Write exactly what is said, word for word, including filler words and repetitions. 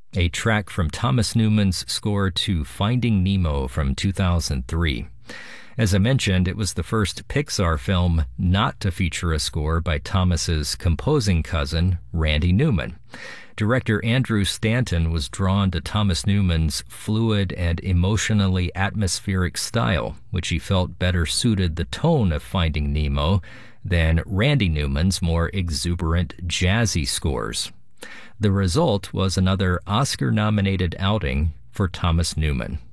a track from Thomas Newman's score to Finding Nemo from two thousand three. As I mentioned, it was the first Pixar film not to feature a score by Thomas's composing cousin, Randy Newman. Director Andrew Stanton was drawn to Thomas Newman's fluid and emotionally atmospheric style, which he felt better suited the tone of Finding Nemo than Randy Newman's more exuberant, jazzy scores. The result was another Oscar-nominated outing for Thomas Newman.